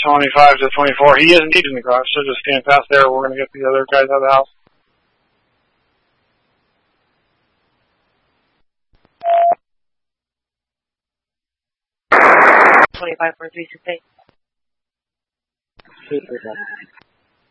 25 to 24. He is indeed in the garage, so just stand past there. We're going to get the other guys out of the house.